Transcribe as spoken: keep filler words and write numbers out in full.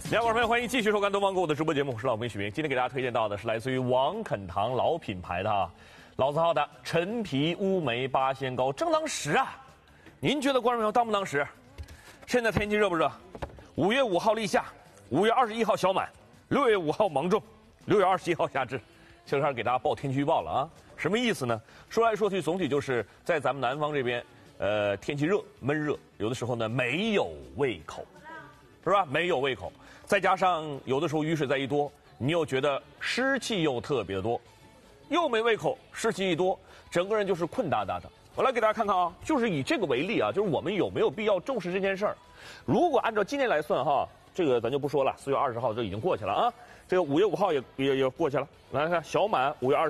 两位朋友，欢迎继续收看东方购物的直播节目，我是老梅许明。今天给大家推荐到的是来自于王肯堂老品牌的啊，老字号的陈皮乌梅八仙糕，正当时啊！您觉得观众朋友当不当时？现在天气热不热？五月五号立夏，五月二十一号小满，六月五号芒种，六月二十一号夏至。就开始给大家报天气预报了啊！什么意思呢？说来说去，总体就是在咱们南方这边，呃，天气热闷热，有的时候呢没有胃口，是吧？没有胃口。再加上有的时候雨水再一多，你又觉得湿气又特别的多，又没胃口，湿气一多，整个人就是困哒哒的。我来给大家看看啊，就是以这个为例啊，就是我们有没有必要重视这件事儿？如果按照今天来算哈，这个咱就不说了，四月二十号就已经过去了啊，这个五月五号也也也过去了。来看小满五月二十。